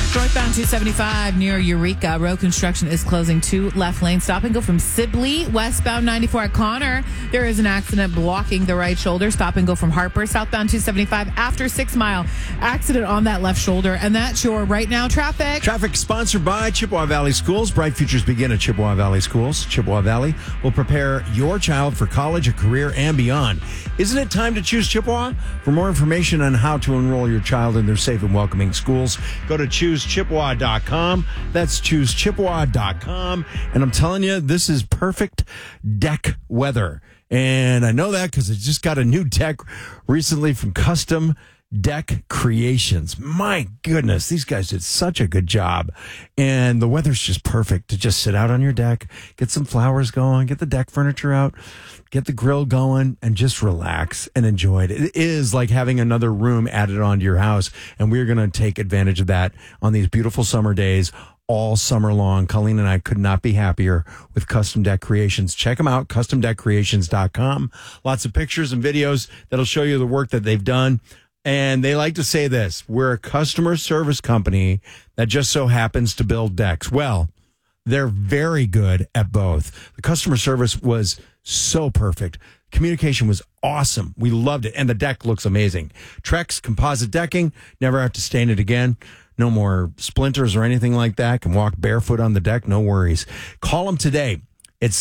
Northbound 275 near Eureka. Road construction is closing 2 left lanes. Stop and go from Sibley. Westbound 94 at Connor. There is an accident blocking the right shoulder. Stop and go from Harper. Southbound 275 after 6 Mile. Accident on that left shoulder. And that's your right now traffic. Traffic sponsored by Chippewa Valley Schools. Bright futures begin at Chippewa Valley Schools. Chippewa Valley will prepare your child for college, a career, and beyond. Isn't it time to choose Chippewa? For more information on how to enroll your child in their safe and welcoming schools, go to choosechippewa.com. That's choosechippewa.com. And I'm telling you, this is perfect deck weather. And I know that because I just got a new deck recently from Custom Deck Creations. My goodness, these guys did such a good job. And the weather's just perfect to just sit out on your deck, get some flowers going, get the deck furniture out, get the grill going, and just relax and enjoy it. It is like having another room added onto your house. And we're going to take advantage of that on these beautiful summer days all summer long. Colleen and I could not be happier with Custom Deck Creations. Check them out, customdeckcreations.com. Lots of pictures and videos that'll show you the work that they've done. And they like to say this: we're a customer service company that just so happens to build decks. Well, they're very good at both. The customer service was so perfect. Communication was awesome. We loved it. And the deck looks amazing. Trex composite decking. Never have to stain it again. No more splinters or anything like that. Can walk barefoot on the deck. No worries. Call them today. It's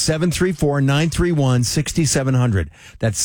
734-931-6700. That's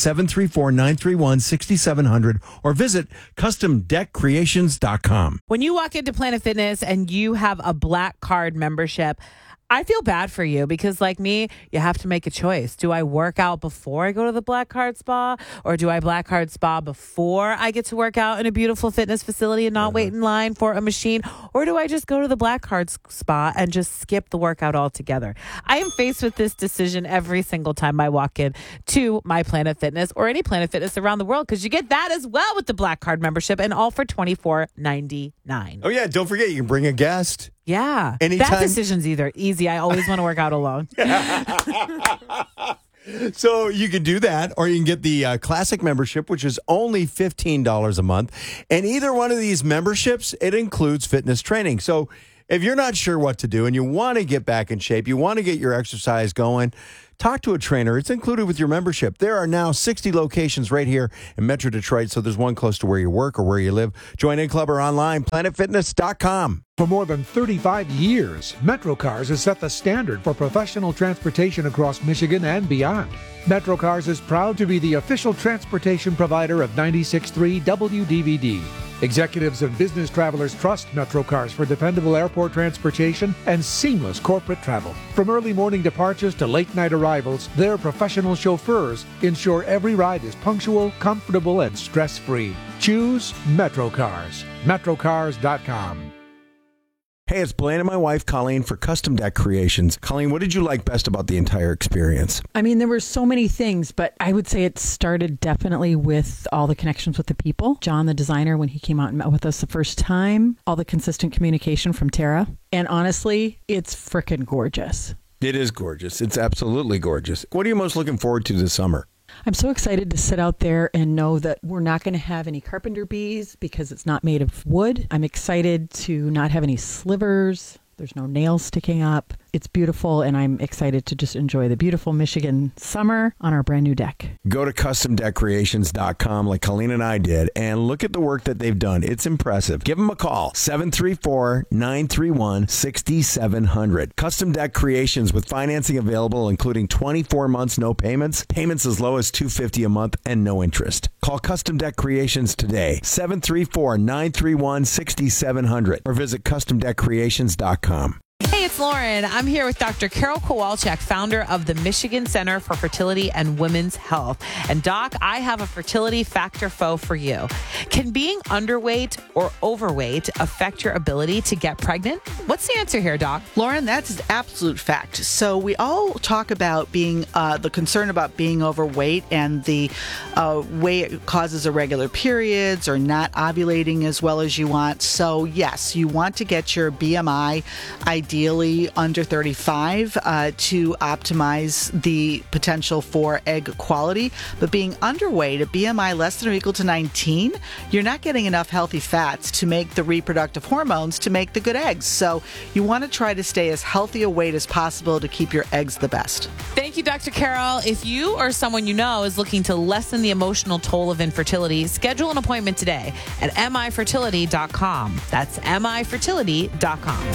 734-931-6700. Or visit CustomDeckCreations.com. When you walk into Planet Fitness and you have a Black Card membership, I feel bad for you because, like me, you have to make a choice. Do I work out before I go to the Black Card Spa, or do I Black Card Spa before I get to work out in a beautiful fitness facility and not wait in line for a machine, or do I just go to the Black Card Spa and just skip the workout altogether? I am faced with this decision every single time I walk in to my Planet Fitness or any Planet Fitness around the world, because you get that as well with the Black Card membership, and all for $24.99. Oh, yeah. Don't forget, you can bring a guest. Yeah. Anytime. That decision's either easy. I always want to work out alone. So you can do that, or you can get the classic membership, which is only $15 a month. And either one of these memberships, it includes fitness training. So if you're not sure what to do and you want to get back in shape, you want to get your exercise going, talk to a trainer. It's included with your membership. There are now 60 locations right here in Metro Detroit, so there's one close to where you work or where you live. Join in club or online, planetfitness.com. For more than 35 years, MetroCars has set the standard for professional transportation across Michigan and beyond. MetroCars is proud to be the official transportation provider of 96.3 WDVD. Executives and business travelers trust MetroCars for dependable airport transportation and seamless corporate travel. From early morning departures to late night arrivals, their professional chauffeurs ensure every ride is punctual, comfortable, and stress-free. Choose MetroCars. MetroCars.com. Hey, it's Blaine and my wife, Colleen, for Custom Deck Creations. Colleen, what did you like best about the entire experience? I mean, there were so many things, but I would say it started definitely with all the connections with the people. John, the designer, when he came out and met with us the first time, all the consistent communication from Tara. And honestly, it's freaking gorgeous. It is gorgeous. It's absolutely gorgeous. What are you most looking forward to this summer? I'm so excited to sit out there and know that we're not going to have any carpenter bees because it's not made of wood. I'm excited to not have any slivers. There's no nails sticking up. It's beautiful, and I'm excited to just enjoy the beautiful Michigan summer on our brand new deck. Go to CustomDeckCreations.com like Colleen and I did and look at the work that they've done. It's impressive. Give them a call, 734-931-6700. Custom Deck Creations with financing available, including 24 months, no payments, payments as low as $250 a month, and no interest. Call Custom Deck Creations today, 734-931-6700, or visit CustomDeckCreations.com. Hey, it's Lauren. I'm here with Dr. Carol Kowalczyk, founder of the Michigan Center for Fertility and Women's Health. And Doc, I have a fertility factor foe for you. Can being underweight or overweight affect your ability to get pregnant? What's the answer here, Doc? Lauren, that's an absolute fact. So we all talk about being the concern about being overweight and the way it causes irregular periods or not ovulating as well as you want. So yes, you want to get your BMI ideally ideally under 35 to optimize the potential for egg quality. But being underweight, a BMI less than or equal to 19, you're not getting enough healthy fats to make the reproductive hormones to make the good eggs. So you want to try to stay as healthy a weight as possible to keep your eggs the best. Thank you, Dr. Carol. If you or someone you know is looking to lessen the emotional toll of infertility, schedule an appointment today at mifertility.com. That's mifertility.com.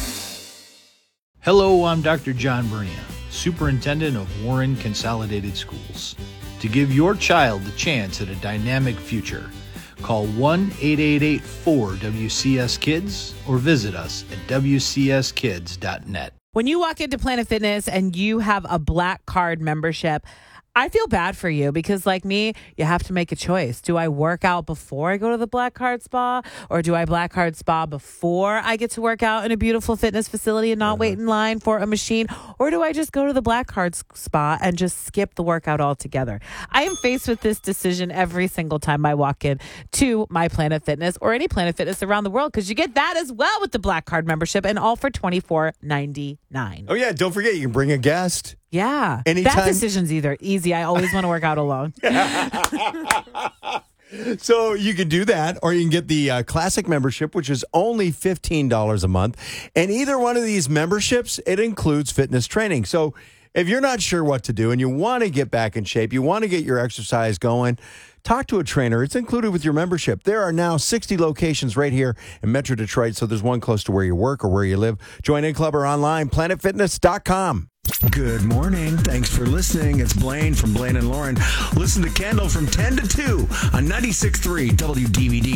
Hello, I'm Dr. John Bernia, Superintendent of Warren Consolidated Schools. To give your child the chance at a dynamic future, call 1-888-4-WCS-KIDS or visit us at wcskids.net. When you walk into Planet Fitness and you have a Black Card membership, I feel bad for you because, like me, you have to make a choice. Do I work out before I go to the Black Card Spa, or do I Black Card Spa before I get to work out in a beautiful fitness facility and not wait in line for a machine, or do I just go to the Black Card Spa and just skip the workout altogether? I am faced with this decision every single time I walk in to my Planet Fitness or any Planet Fitness around the world, because you get that as well with the Black Card membership, and all for $24.99. Oh, yeah. Don't forget, you can bring a guest. Yeah. Anytime. That decision's either easy. I always want to work out alone. So you can do that, or you can get the classic membership, which is only $15 a month. And either one of these memberships, it includes fitness training. So if you're not sure what to do and you want to get back in shape, you want to get your exercise going, talk to a trainer. It's included with your membership. There are now 60 locations right here in Metro Detroit, so there's one close to where you work or where you live. Join in club or online, planetfitness.com. Good morning. Thanks for listening. It's Blaine from Blaine and Lauren. Listen to Kendall from 10 to 2 on 96.3 WDVD.